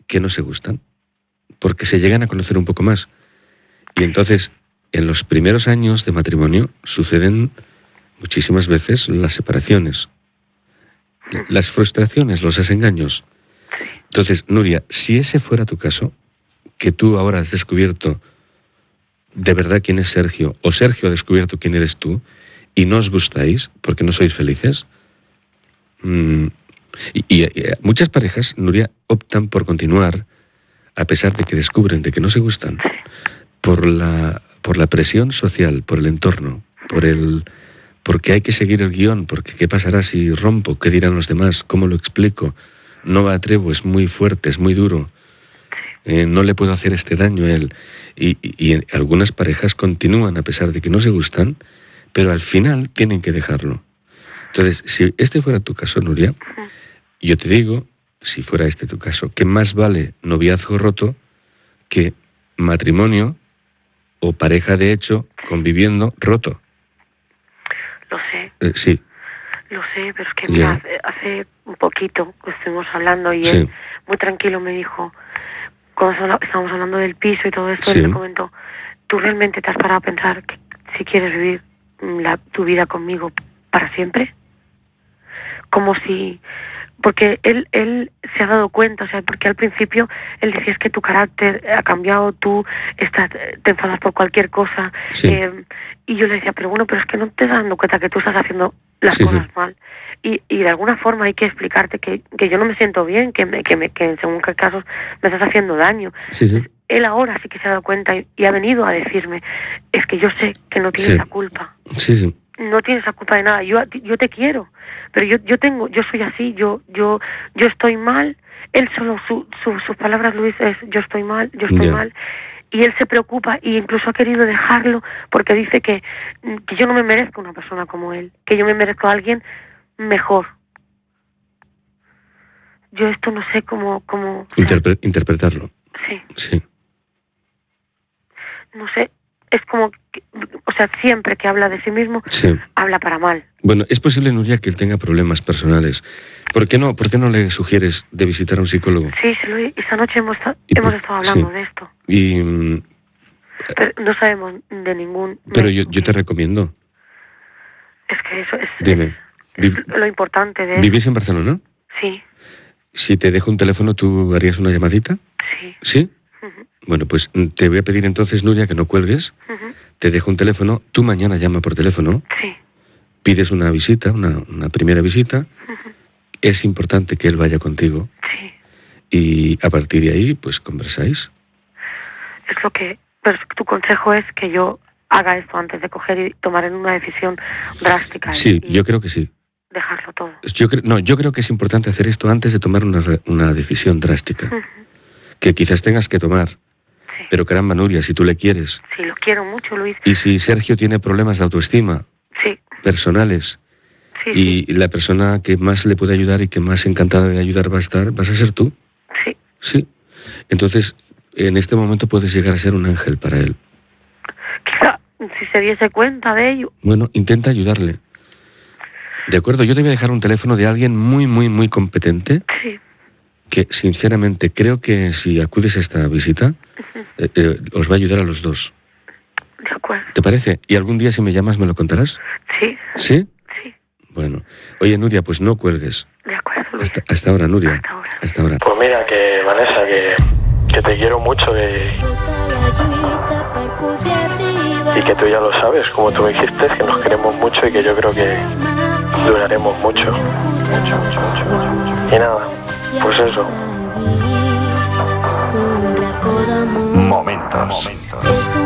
que no se gustan, porque se llegan a conocer un poco más. Y entonces, en los primeros años de matrimonio suceden muchísimas veces las separaciones, las frustraciones, los desengaños. Entonces, Nuria, si ese fuera tu caso, que tú ahora has descubierto de verdad quién es Sergio, o Sergio ha descubierto quién eres tú, y no os gustáis porque no sois felices, y muchas parejas, Nuria, optan por continuar a pesar de que descubren de que no se gustan, por la presión social, por el entorno, porque hay que seguir el guión, porque ¿qué pasará si rompo? ¿Qué dirán los demás? ¿Cómo lo explico? No me atrevo, es muy fuerte, es muy duro. No le puedo hacer este daño a él. Y algunas parejas continúan a pesar de que no se gustan, pero al final tienen que dejarlo. Entonces, si este fuera tu caso, Nuria, yo te digo, si fuera este tu caso, que más vale noviazgo roto que matrimonio o pareja de hecho conviviendo roto. Lo sé. Sí. Lo sé, pero es que mira, hace un poquito que estuvimos hablando y él muy tranquilo me dijo, cuando estábamos hablando del piso y todo esto, él me comentó, ¿tú realmente te has parado a pensar que si quieres vivir tu vida conmigo para siempre? Como si... Porque él se ha dado cuenta, o sea, porque al principio él decía, es que tu carácter ha cambiado, tú te enfadas por cualquier cosa. Y yo le decía, pero bueno, pero es que no te estás dando cuenta que tú estás haciendo las cosas mal. Y de alguna forma hay que explicarte que yo no me siento bien, que en según qué casos me estás haciendo daño. Él ahora sí que se ha dado cuenta y ha venido a decirme, es que yo sé que no tienes la culpa. No tienes la culpa de nada, yo te quiero, pero yo soy así, yo estoy mal. Él solo sus palabras, Luis, es yo estoy mal, y él se preocupa e incluso ha querido dejarlo porque dice que yo no me merezco una persona como él, que yo me merezco a alguien mejor. Yo esto no sé cómo interpretarlo. Sí. No sé. Es como, o sea, siempre que habla de sí mismo, habla para mal. Bueno, es posible, Nuria, que él tenga problemas personales. ¿Por qué no le sugieres de visitar a un psicólogo? Sí, esta noche hemos estado hablando de esto. Pero no sabemos de ningún... Pero yo te recomiendo. Es que eso es, Dime, es lo importante de... ¿Vivís en Barcelona? Sí. Si te dejo un teléfono, ¿tú harías una llamadita? Sí. ¿Sí? Bueno, pues te voy a pedir entonces, Nuria, que no cuelgues. Te dejo un teléfono. Tú mañana llama por teléfono. Pides una visita, una primera visita. Es importante que él vaya contigo. Y a partir de ahí, pues conversáis. Es lo que... Pero tu consejo es que yo haga esto antes de coger y tomar una decisión drástica. Sí, yo creo que sí. Dejarlo todo. Yo creo que es importante hacer esto antes de tomar una decisión drástica. Que quizás tengas que tomar. Pero caramba, Nuria, si tú le quieres. Sí, lo quiero mucho, Luis. Y si Sergio tiene problemas de autoestima personales, y la persona que más le puede ayudar y que más encantada de ayudar vas a ser tú. Sí. Entonces, en este momento puedes llegar a ser un ángel para él. Quizá, si se diese cuenta de ello. Bueno, intenta ayudarle. ¿De acuerdo? Yo te voy a dejar un teléfono de alguien muy, muy, muy competente. Que sinceramente creo que si acudes a esta visita, os va a ayudar a los dos. De acuerdo. ¿Te parece? ¿Y algún día si me llamas me lo contarás? Sí. ¿Sí? Sí. Bueno. Oye, Nuria, pues no cuelgues. De acuerdo, Luis. Hasta ahora, Nuria. Hasta ahora. Pues mira, que Vanessa, que te quiero mucho y que tú ya lo sabes, como tú me dijiste, que nos queremos mucho y que yo creo que duraremos mucho. Y nada. Pues eso. Momentos.